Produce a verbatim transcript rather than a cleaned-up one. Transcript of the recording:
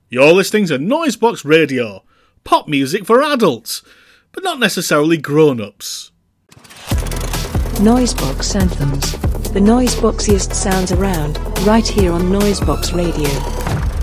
You're listening to Noisebox Radio, pop music for adults, but not necessarily grown-ups. Noisebox Anthems, the noiseboxiest sounds around, right here on Noisebox Radio.